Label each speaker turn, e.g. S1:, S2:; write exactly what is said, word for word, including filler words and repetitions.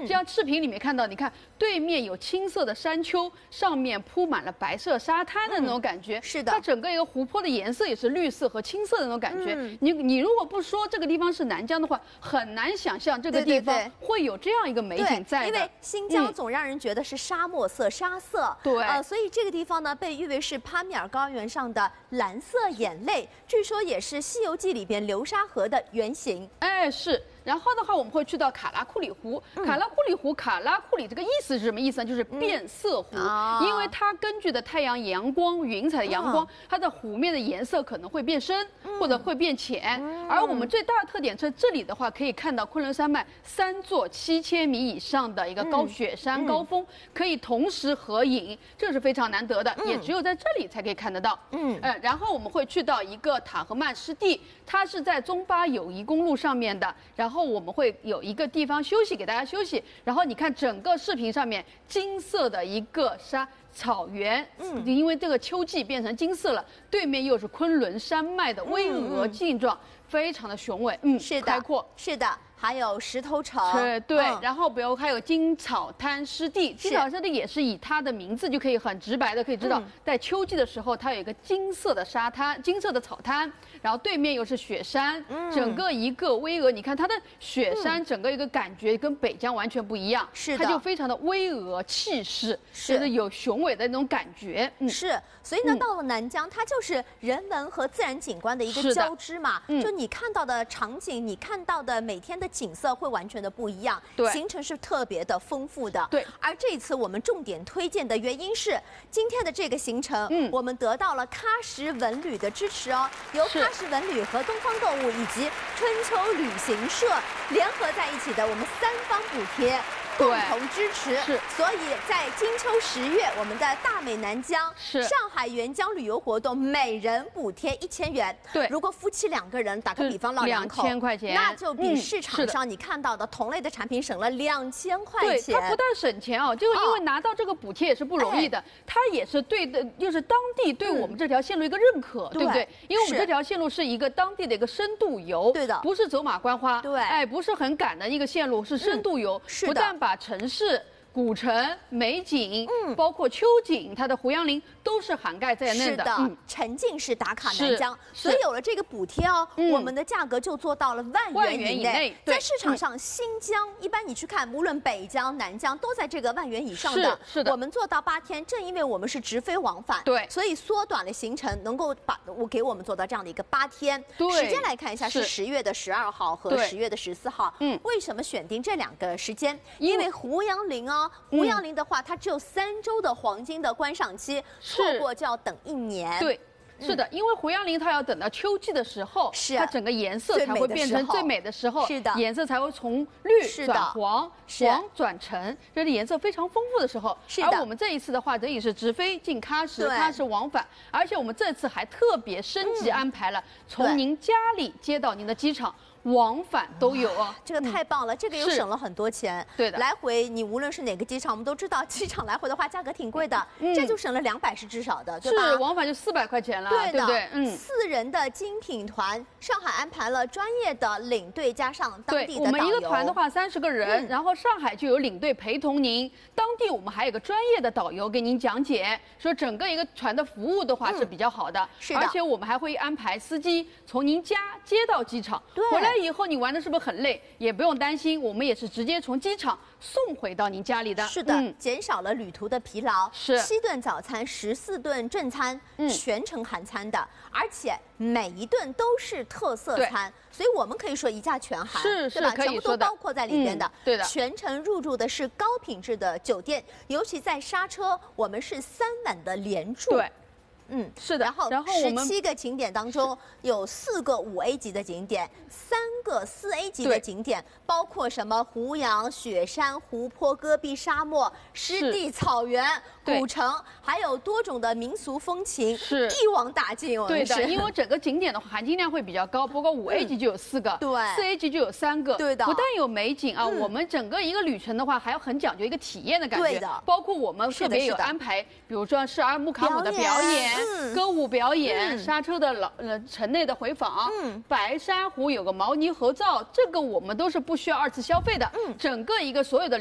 S1: 就像视频里面看到，你看对面有青色的山丘，上面铺满了白色沙滩的那种感觉。
S2: 嗯、是的，
S1: 它整个一个湖泊的颜色也是绿色和青色的那种感觉。嗯、你你如果不说这个地方是南疆的话，很难想象这个地方会有这样一个美景在的。
S2: 因为新疆总让人觉得是沙漠色、嗯、沙色。
S1: 对，
S2: 呃，所以这个地方呢被誉为是帕米尔高原上的蓝色眼泪，据说也是《西游记》里边流沙河的原型。
S1: 哎，是。然后的话，我们会去到卡拉库里湖。嗯、卡拉库里湖，卡拉库里这个意思是什么意思呢？就是变色湖，嗯哦、因为它根据的太阳阳光、云彩的阳光，哦、它的湖面的颜色可能会变深、嗯、或者会变浅。嗯、而我们最大的特点是，这里的话可以看到昆仑山脉三座七千米以上的一个高雪山高峰，嗯、可以同时合影，这是非常难得的，嗯、也只有在这里才可以看得到。嗯，呃，然后我们会去到一个塔赫曼湿地，它是在中巴友谊公路上面的，然后。然后我们会有一个地方休息，给大家休息。然后你看整个视频上面金色的一个沙草原，嗯，因为这个秋季变成金色了，对面又是昆仑山脉的巍峨劲状，嗯、非常的雄伟，嗯，
S2: 是的，
S1: 开阔，
S2: 是的。还有石头城，
S1: 对对，嗯、然后比如还有金草滩湿地，金草滩湿地也是以它的名字就可以很直白的可以知道，嗯、在秋季的时候，它有一个金色的沙滩、金色的草滩，然后对面又是雪山，嗯、整个一个巍峨，你看它的雪山整个一个感觉跟北疆完全不一样，
S2: 是的，
S1: 它就非常的巍峨气势，是就是有雄伟的那种感觉，
S2: 嗯、是，所以呢，嗯、到了南疆，它就是人文和自然景观的一个交织嘛，嗯、就你看到的场景，你看到的每天的景色会完全的不一样，
S1: 对，
S2: 行程是特别的丰富的，
S1: 对。
S2: 而这一次我们重点推荐的原因是，今天的这个行程，嗯，我们得到了喀什文旅的支持哦，由喀什文旅和东方购物以及春秋旅行社联合在一起的我们三方补贴。共同支持，
S1: 是，
S2: 所以在金秋十月，我们的大美南疆、
S1: 是
S2: 上海援疆旅游活动，每人补贴一千元。
S1: 对，
S2: 如果夫妻两个人，打个比方，老两口，
S1: 两千块钱，
S2: 那就比市场上你看到的同类的产品省了两千块钱。
S1: 对，它不但省钱哦，就是因为拿到这个补贴也是不容易的，它也是对的，就是当地对我们这条线路一个认可，对不对？因为我们这条线路是一个当地的一个深度游，
S2: 对的，
S1: 不是走马观花，
S2: 对，
S1: 哎，不是很赶的一个线路，是深度游，
S2: 是
S1: 不但把城市、古城、美景，嗯，包括秋景，它的胡杨林都是涵盖在内的。
S2: 是的，嗯、沉浸式打卡南疆，所以有了这个补贴哦，嗯、我们的价格就做到了万元以内。在市场上，新疆一般你去看，无论北疆、南疆，都在这个万元以上的。
S1: 是是的，
S2: 我们做到八天，正因为我们是直飞往返，
S1: 对，
S2: 所以缩短了行程，能够把我给我们做到这样的一个八天。
S1: 对，
S2: 时间来看一下，是十月的十二号和十月的十四号。嗯，为什么选定这两个时间？因为胡杨林哦，胡杨林的话，它只有三周的黄金的观赏期，错过就要等一年。
S1: 对。是的，因为胡杨林它要等到秋季的时候，
S2: 是
S1: 它整个颜色才会变成最美的时候，
S2: 是的，
S1: 颜色才会从绿转黄，黄转橙，这是颜色非常丰富的时候。
S2: 是的，
S1: 而我们这一次的话，等于是直飞进喀什，喀什往返，而且我们这次还特别升级安排了从您家里接到您的机场。往返都有哦，
S2: 这个太棒了，嗯、这个又省了很多钱。
S1: 对的，
S2: 来回你无论是哪个机场，我们都知道机场来回的话价格挺贵的，嗯、这就省了两百是至少的，对吧？
S1: 是往返就四百块钱了，
S2: 对的，
S1: 对不对？
S2: 嗯，四人的精品团，上海安排了专业的领队加上当地的导游。
S1: 我们一个团的话三十个人，嗯、然后上海就有领队陪同您，当地我们还有个专业的导游给您讲解，说整个一个团的服务的话是比较好的，嗯、
S2: 是的，
S1: 而且我们还会安排司机从您家接到机场，
S2: 对，
S1: 回来以后你玩的是。是不是很累？也不用担心，我们也是直接从机场送回到您家里的。
S2: 是的，嗯、减少了旅途的疲劳。
S1: 是
S2: 七顿早餐，十四顿正餐，嗯、全程含餐的，而且每一顿都是特色餐，所以我们可以说一价全含，
S1: 是
S2: 对吧？全部都包括在里边的。
S1: 嗯、对的，
S2: 全程入住的是高品质的酒店，尤其在刹车，我们是三晚的连住。
S1: 对。
S2: 嗯，
S1: 是的，
S2: 然后
S1: 然后我们
S2: 十七个景点当中有四个五 A 级的景点，三个四 A 级的景点，包括什么胡杨、雪山、湖泊、戈壁沙漠、湿地、草原、古城，还有多种的民俗风情，
S1: 是
S2: 一网打尽。我
S1: 们是对的，因为整个景点的含金量会比较高，不过五 A 级就有四个，
S2: 对，
S1: 四 A 级就有三个，
S2: 对的。
S1: 不但有美景啊，我们整个一个旅程的话，还要很讲究一个体验的感觉，
S2: 对的。
S1: 包括我们特别有安排，比如说是阿尔木卡姆的表演。嗯、歌舞表演、嗯、刹车的老呃城内的回访，嗯，白珊瑚有个毛泥合照，这个我们都是不需要二次消费的，嗯，整个一个所有的。